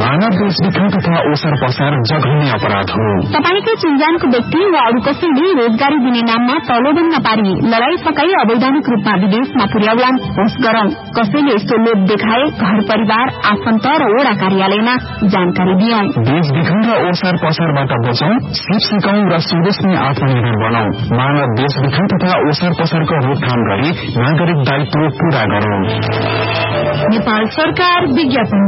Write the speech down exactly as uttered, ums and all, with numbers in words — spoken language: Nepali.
मानव बेचबिखन तथा ओसार पसार जघन्य अपराध हो। तपाईकै चिन्जानको व्यक्ति वा अरू कसैले रोजगारी दिने नाममा प्रलोभन नपारी लडाई सकाई अवैधानिक रूपमा विदेशमा पुर्याउलान् होस् गरौं। कसैले यस्तो लोभ देखाए घर परिवार आफन्त र वडा कार्यालयमा जानकारी दियौं। बेचबिखन र ओसार पसारबाट बचौं, सिप सिकाउँ र स्वदेशमै आत्मनिर्भर बनाऊ। मानव बेचबिखन तथा ओसार पसारको रोकथाम गरी नागरिक दायित्व पूरा गरौं। नेपाल सरकार विज्ञापन